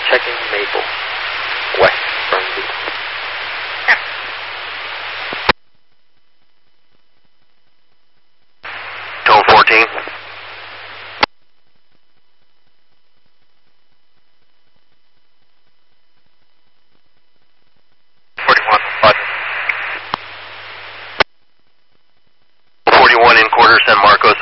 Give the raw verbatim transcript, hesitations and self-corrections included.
checking Maple. West from the... Tone fourteen. forty-one, button. forty-one in quarter, San Marcos,